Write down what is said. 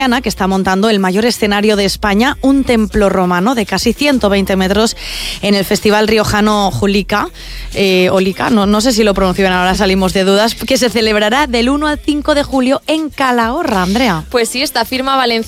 que está montando el mayor escenario de España, un templo romano de casi 120 metros en el Festival Riojano Julica, Olica, no sé si lo pronuncio bien, ahora salimos de dudas, que se celebrará del 1 al 5 de julio en Calahorra, Andrea. Pues sí, esta firma valenciana